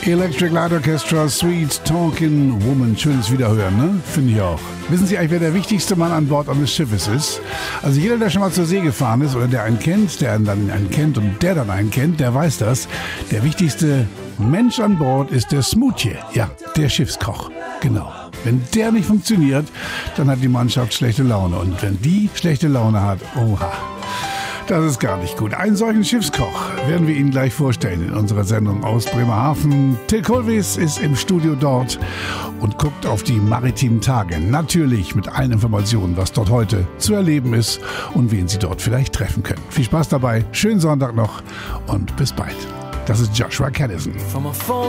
Electric Light Orchestra, Sweet Talking Woman. Schönes Wiederhören, ne? Finde ich auch. Wissen Sie eigentlich, wer der wichtigste Mann an Bord eines Schiffes ist? Also jeder, der schon mal zur See gefahren ist oder der einen kennt, der dann einen kennt und der dann einen kennt, der weiß das. Der wichtigste Mensch an Bord ist der Smoothie. Ja, der Schiffskoch. Genau. Wenn der nicht funktioniert, dann hat die Mannschaft schlechte Laune. Und wenn die schlechte Laune hat, oha. Das ist gar nicht gut. Einen solchen Schiffskoch werden wir Ihnen gleich vorstellen in unserer Sendung aus Bremerhaven. Till Kohlwies ist im Studio dort und guckt auf die maritimen Tage. Natürlich mit allen Informationen, was dort heute zu erleben ist und wen Sie dort vielleicht treffen können. Viel Spaß dabei, schönen Sonntag noch und bis bald. Das ist Joshua Caddison.